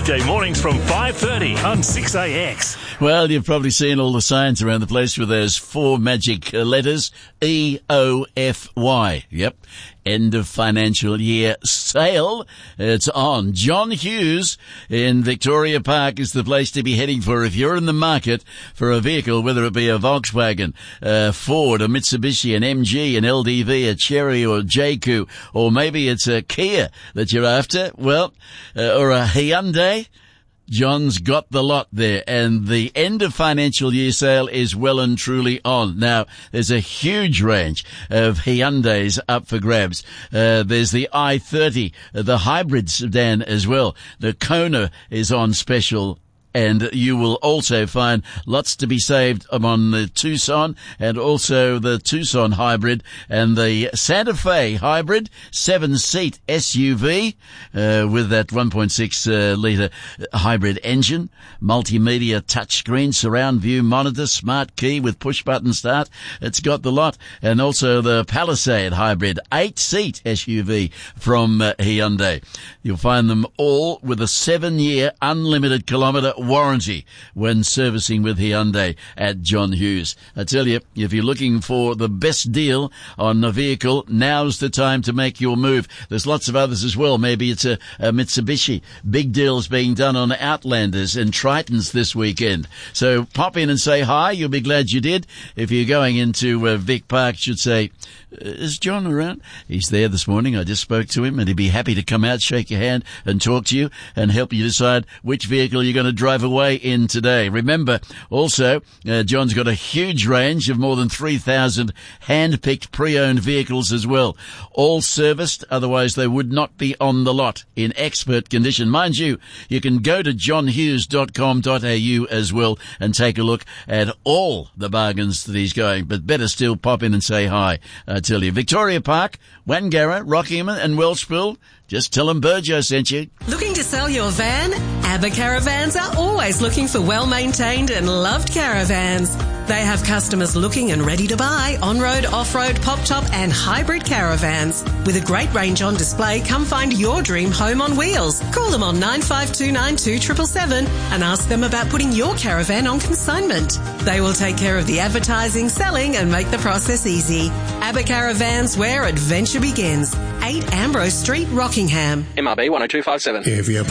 Weekday mornings from 5:30 on 6AX. Well, you've probably seen all the signs around the place with those four magic letters, EOFY. Yep. End of financial year sale. It's on. John Hughes in Victoria Park is the place to be heading for if you're in the market for a vehicle, whether it be a Volkswagen, Ford, a Mitsubishi, an MG, an LDV, a Chery or JQ, or maybe it's a Kia that you're after. Well, or a Hyundai. John's got the lot there, and the end of financial year sale is well and truly on. Now, there's a huge range of Hyundais up for grabs. There's the i30, the hybrid sedan as well. The Kona is on special. And you will also find lots to be saved on the Tucson and also the Tucson hybrid and the Santa Fe hybrid 7-seat SUV with that 1.6 litre hybrid engine, multimedia touchscreen, surround view monitor, smart key with push-button start. It's got the lot. And also the Palisade hybrid 8-seat SUV from Hyundai. You'll find them all with a 7-year unlimited kilometre warranty when servicing with Hyundai at John Hughes. I tell you, if you're looking for the best deal on a vehicle, now's the time to make your move. There's lots of others as well. Maybe it's a Mitsubishi. Big deals being done on Outlanders and Tritons this weekend. So pop in and say hi. You'll be glad you did. If you're going into Vic Park, should say, is John around? He's there this morning. I just spoke to him, and he'd be happy to come out, shake your hand, and talk to you and help you decide which vehicle you're going to drive away in today. Remember, also, John's got a huge range of more than 3,000 hand-picked pre-owned vehicles as well. All serviced, otherwise they would not be on the lot in expert condition. Mind you, you can go to johnhughes.com.au as well and take a look at all the bargains that he's going. But better still, pop in and say hi. I tell you, Victoria Park, Wangara, Rockingham and Welshpool. Just tell them Burjo sent you. Looking to sell your van? ABBA Caravans are always looking for well-maintained and loved caravans. They have customers looking and ready to buy on-road, off-road, pop-top and hybrid caravans. With a great range on display, come find your dream home on wheels. Call them on 95292777 and ask them about putting your caravan on consignment. They will take care of the advertising, selling and make the process easy. ABBA Caravans, where adventure begins. 8 Ambrose Street, Rockingham. MRB 10257. If you're